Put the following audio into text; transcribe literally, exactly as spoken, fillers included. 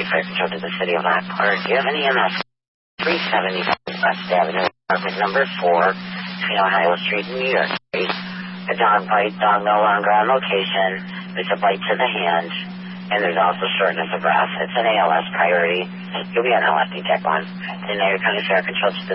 Fire Control to the City of Lockport. Do you have any E M S? three seventy West Avenue, apartment number four, between Ohio Street and New York Street. A dog bite, dog no longer on location. There's a bite to the hand, and there's also shortness of breath. It's an A L S priority. You'll be on L F D Tech one. The New York County Fire Control to the